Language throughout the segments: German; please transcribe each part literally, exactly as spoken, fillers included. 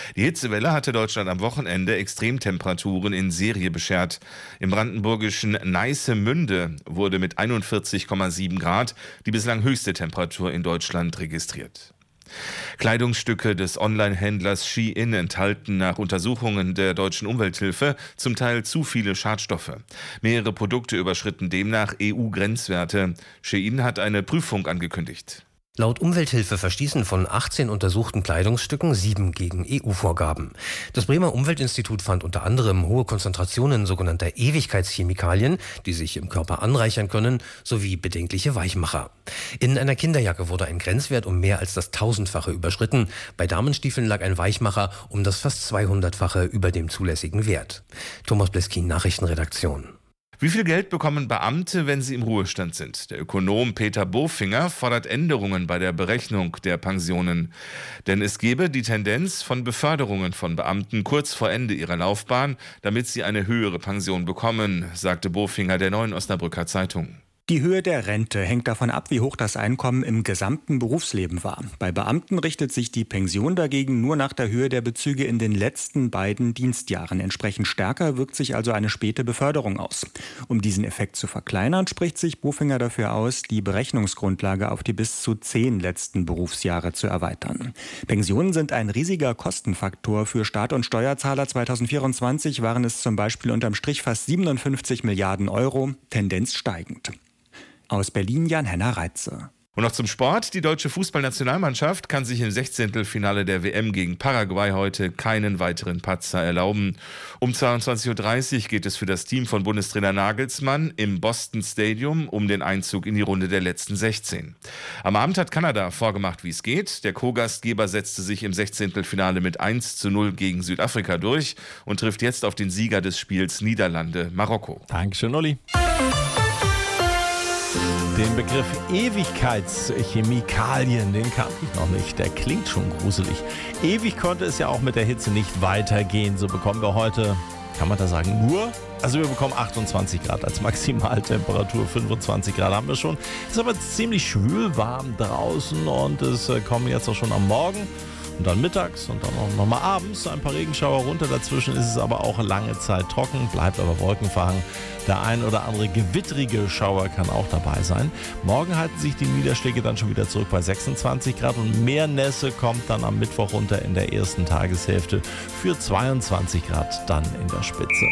Die Hitzewelle hatte Deutschland am Wochenende Extremtemperaturen in Serie beschert. Im brandenburgischen Neissemünde wurde mit einundvierzig Komma sieben Grad die bislang höchste Temperatur in Deutschland registriert. Kleidungsstücke des Online-Händlers Shein enthalten nach Untersuchungen der deutschen Umwelthilfe zum Teil zu viele Schadstoffe. Mehrere Produkte überschritten demnach E U-Grenzwerte. Shein hat eine Prüfung angekündigt. Laut Umwelthilfe verstießen von achtzehn untersuchten Kleidungsstücken sieben gegen E U-Vorgaben. Das Bremer Umweltinstitut fand unter anderem hohe Konzentrationen sogenannter Ewigkeitschemikalien, die sich im Körper anreichern können, sowie bedenkliche Weichmacher. In einer Kinderjacke wurde ein Grenzwert um mehr als das Tausendfache überschritten. Bei Damenstiefeln lag ein Weichmacher um das fast zweihundertfache über dem zulässigen Wert. Thomas Bleskin, Nachrichtenredaktion. Wie viel Geld bekommen Beamte, wenn sie im Ruhestand sind? Der Ökonom Peter Bofinger fordert Änderungen bei der Berechnung der Pensionen. Denn es gebe die Tendenz von Beförderungen von Beamten kurz vor Ende ihrer Laufbahn, damit sie eine höhere Pension bekommen, sagte Bofinger der Neuen Osnabrücker Zeitung. Die Höhe der Rente hängt davon ab, wie hoch das Einkommen im gesamten Berufsleben war. Bei Beamten richtet sich die Pension dagegen nur nach der Höhe der Bezüge in den letzten beiden Dienstjahren. Entsprechend stärker wirkt sich also eine späte Beförderung aus. Um diesen Effekt zu verkleinern, spricht sich Bofinger dafür aus, die Berechnungsgrundlage auf die bis zu zehn letzten Berufsjahre zu erweitern. Pensionen sind ein riesiger Kostenfaktor für Staat und Steuerzahler. zweitausendvierundzwanzig waren es zum Beispiel unterm Strich fast siebenundfünfzig Milliarden Euro, Tendenz steigend. Aus Berlin Jan-Henner Reitze. Und noch zum Sport. Die deutsche Fußballnationalmannschaft kann sich im Sechzehntelfinale der W M gegen Paraguay heute keinen weiteren Patzer erlauben. Um zweiundzwanzig Uhr dreißig geht es für das Team von Bundestrainer Nagelsmann im Boston Stadium um den Einzug in die Runde der letzten sechzehn. Am Abend hat Kanada vorgemacht, wie es geht. Der Co-Gastgeber setzte sich im Sechzehntelfinale mit eins zu null gegen Südafrika durch und trifft jetzt auf den Sieger des Spiels Niederlande-Marokko. Dankeschön, Olli. Den Begriff Ewigkeitschemikalien, den kannte ich noch nicht. Der klingt schon gruselig. Ewig konnte es ja auch mit der Hitze nicht weitergehen. So bekommen wir heute, kann man da sagen, nur? Also wir bekommen achtundzwanzig Grad als Maximaltemperatur, fünfundzwanzig Grad haben wir schon. Es ist aber ziemlich schwül warm draußen und es kommen jetzt auch schon am Morgen und dann mittags und dann auch nochmal abends ein paar Regenschauer runter. Dazwischen ist es aber auch lange Zeit trocken, bleibt aber wolkenverhangen. Der ein oder andere gewittrige Schauer kann auch dabei sein. Morgen halten sich die Niederschläge dann schon wieder zurück bei sechsundzwanzig Grad und mehr Nässe kommt dann am Mittwoch runter in der ersten Tageshälfte für zweiundzwanzig Grad dann in der Spitze.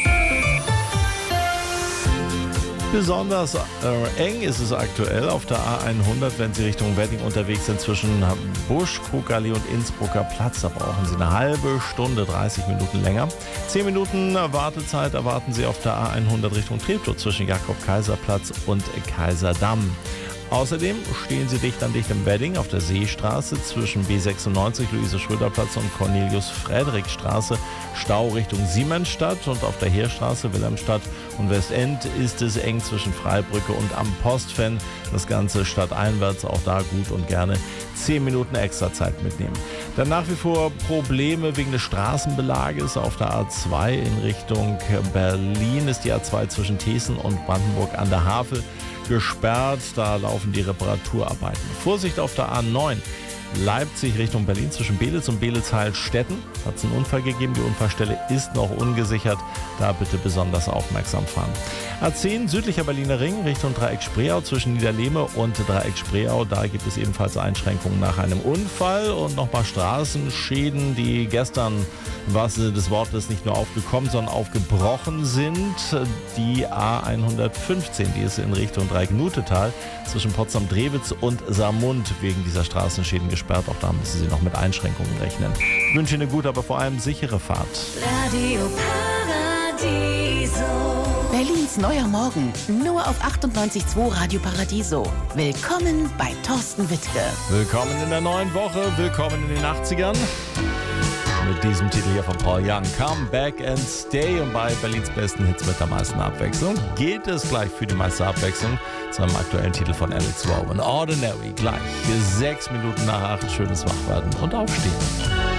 Besonders äh, eng ist es aktuell auf der A hundert, wenn Sie Richtung Wedding unterwegs sind, zwischen Busch, Kuhgalli und Innsbrucker Platz. Da brauchen Sie eine halbe Stunde, dreißig Minuten länger. zehn Minuten Wartezeit erwarten Sie auf der A hundert Richtung Treptow zwischen Jakob-Kaiser-Platz und Kaiserdamm. Außerdem stehen Sie dicht an dicht im Wedding auf der Seestraße zwischen B sechsundneunzig, Luise-Schröder-Platz und Cornelius-Friedrich-Straße. Stau Richtung Siemensstadt und auf der Heerstraße, Wilhelmstadt und Westend ist es eng zwischen Freibrücke und am Postfen. Das Ganze stadteinwärts, auch da gut und gerne zehn Minuten extra Zeit mitnehmen. Dann nach wie vor Probleme wegen des Straßenbelages auf der A zwei in Richtung Berlin ist die A zwei zwischen Thesen und Brandenburg an der Havel gesperrt, da laufen die Reparaturarbeiten. Vorsicht auf der A neun, Leipzig Richtung Berlin zwischen Belitz und Belitz-Heilstätten. Hat es einen Unfall gegeben, die Unfallstelle ist noch ungesichert, da bitte besonders aufmerksam fahren. A zehn südlicher Berliner Ring Richtung Dreieck Spreeau zwischen Niederlehme und Dreieck Spreeau, da gibt es ebenfalls Einschränkungen nach einem Unfall und nochmal Straßenschäden, die gestern, im wahrsten Sinne des Wortes, nicht nur aufgekommen, sondern aufgebrochen sind. Die A hundertfünfzehn, die ist in Richtung Dreieck-Nutetal zwischen Potsdam-Drewitz und Saarmund wegen dieser Straßenschäden gesperrt. Auch da müssen Sie noch mit Einschränkungen rechnen. Ich wünsche Ihnen eine gute, aber vor allem sichere Fahrt. Radio Paradiso. Berlins neuer Morgen, nur auf achtundneunzig Komma zwei Radio Paradiso. Willkommen bei Thorsten Wittke. Willkommen in der neuen Woche, willkommen in den achtzigern. Mit diesem Titel hier von Paul Young, Come Back and Stay. Und bei Berlins besten Hits mit der meisten Abwechslung geht es gleich für die meiste Abwechslung zu einem aktuellen Titel von Alex Rowan. Ordinary, gleich sechs Minuten nach acht, schönes Wachwerden und Aufstehen.